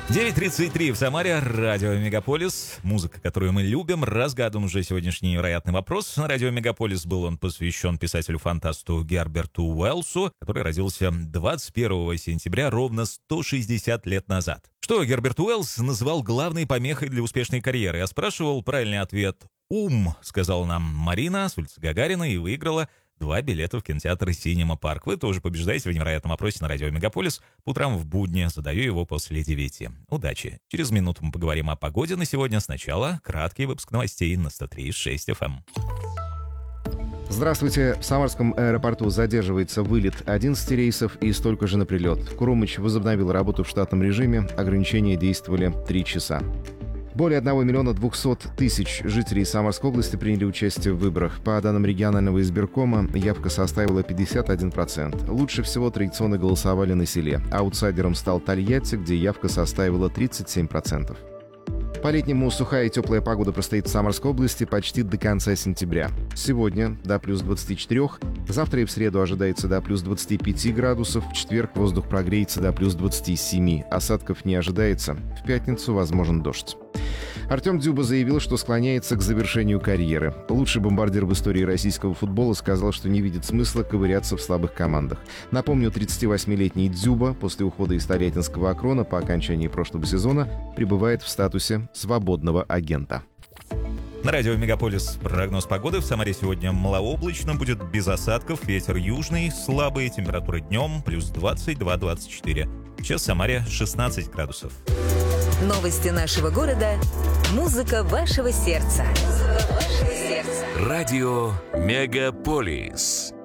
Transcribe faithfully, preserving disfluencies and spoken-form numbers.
девять тридцать три в Самаре, радио Мегаполис. Музыка, которую мы любим. Разгадан уже сегодняшний невероятный вопрос. На радио Мегаполис был он посвящен писателю-фантасту Герберту Уэллсу, который родился двадцать первого сентября, ровно сто шестьдесят лет назад. Что Герберт Уэллс называл главной помехой для успешной карьеры? Я спрашивал, правильный ответ «Ум», сказала нам Марина с улицы Гагарина и выиграла два билета в кинотеатр «Синема Парк». Вы тоже побеждаете в невероятном опросе на радио Мегаполис. По утрам в будни задаю его после девяти. Удачи! Через минуту мы поговорим о погоде на сегодня. Сначала краткий выпуск новостей на сто три и шесть эф эм. Здравствуйте. В Самарском аэропорту задерживается вылет одиннадцати рейсов и столько же на прилет. Крумыч возобновил работу в штатном режиме. Ограничения действовали три часа. Более одного миллиона двухсот тысяч жителей Самарской области приняли участие в выборах. По данным регионального избиркома, явка составила пятьдесят один процент. Лучше всего традиционно голосовали на селе. Аутсайдером стал Тольятти, где явка составила тридцать семь процентов. По-летнему сухая и теплая погода простоит в Самарской области почти до конца сентября. Сегодня до плюс двадцати четырёх, завтра и в среду ожидается до плюс двадцати пяти градусов, в четверг воздух прогреется до плюс двадцати семи, осадков не ожидается, в пятницу возможен дождь. Артем Дзюба заявил, что склоняется к завершению карьеры. Лучший бомбардир в истории российского футбола сказал, что не видит смысла ковыряться в слабых командах. Напомню, тридцативосьмилетний Дзюба после ухода из Тольяттинского Акрона по окончании прошлого сезона пребывает в статусе свободного агента. На радио Мегаполис прогноз погоды. В Самаре сегодня малооблачно, будет без осадков, ветер южный, слабый, температура днем плюс двадцать два - двадцать четыре. Сейчас в Самаре шестнадцать градусов. Новости нашего города. Музыка вашего сердца. Музыка вашего сердца. Радио Мегаполис.